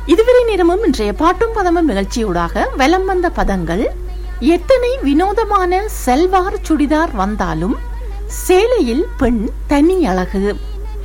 இதுவரை நேரமும் இன்றைய பாட்டும் பதமும் நிகழ்ச்சியூடாக வலம் வந்த பதங்கள்: எத்தனை வினோதமான செல்வார் சுடிதார் வந்தாலும் சேலையில் பெண் தனி அழகு.